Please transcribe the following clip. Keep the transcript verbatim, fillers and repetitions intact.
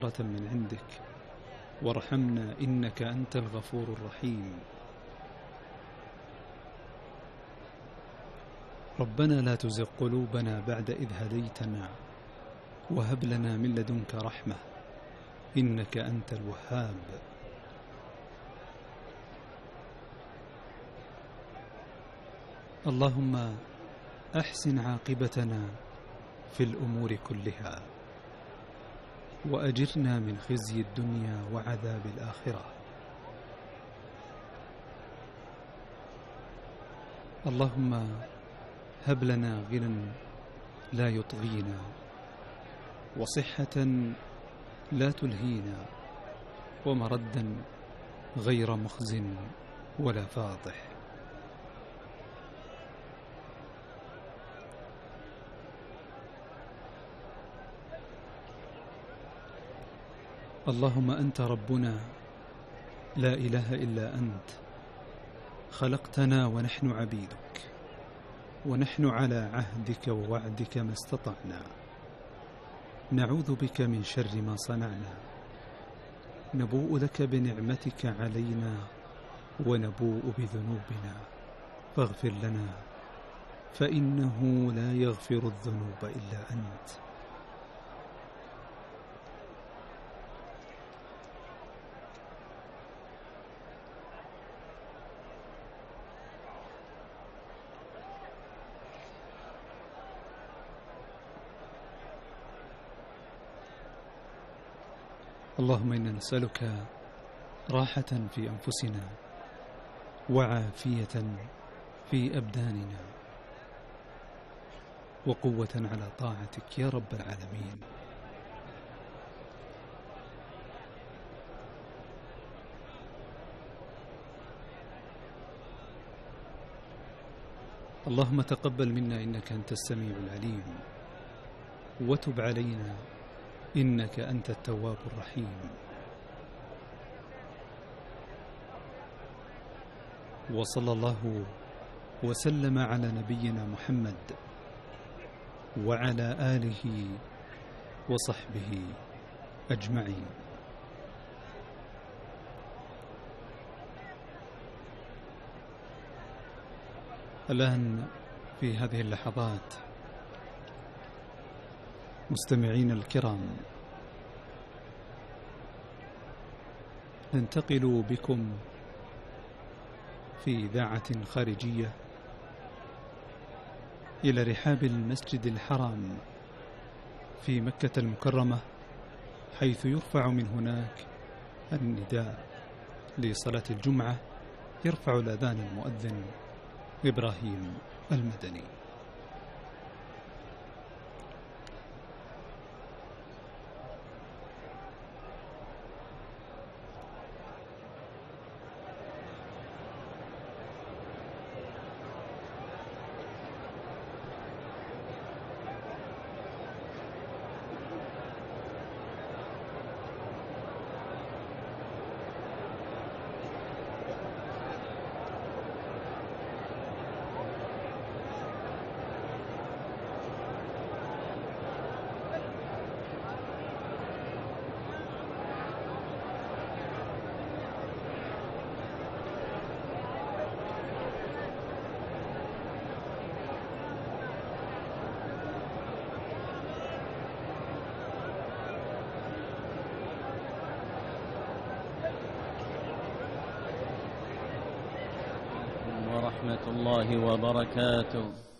من عندك وارحمنا إنك أنت الغفور الرحيم. ربنا لا تزغ قلوبنا بعد إذ هديتنا وهب لنا من لدنك رحمة إنك أنت الوهاب. اللهم أحسن عاقبتنا في الأمور كلها وأجرنا من خزي الدنيا وعذاب الآخرة. اللهم هب لنا غنى لا يطغينا وصحة لا تلهينا ومردا غير مخز ولا فاضح. اللهم أنت ربنا لا إله إلا أنت، خلقتنا ونحن عبيدك ونحن على عهدك ووعدك ما استطعنا، نعوذ بك من شر ما صنعنا، نبوء لك بنعمتك علينا ونبوء بذنوبنا فاغفر لنا فإنه لا يغفر الذنوب إلا أنت. اللهم إنا نسألك راحة في أنفسنا وعافية في أبداننا وقوة على طاعتك يا رب العالمين. اللهم تقبل منا إنك أنت السميع العليم وتب علينا إنك أنت التواب الرحيم. وصلى الله وسلم على نبينا محمد وعلى آله وصحبه أجمعين. الآن في هذه اللحظات مستمعين الكرام ننتقل بكم في إذاعة خارجية إلى رحاب المسجد الحرام في مكة المكرمة، حيث يرفع من هناك النداء لصلاة الجمعة، يرفع الأذان المؤذن إبراهيم المدني. ورحمة الله وبركاته.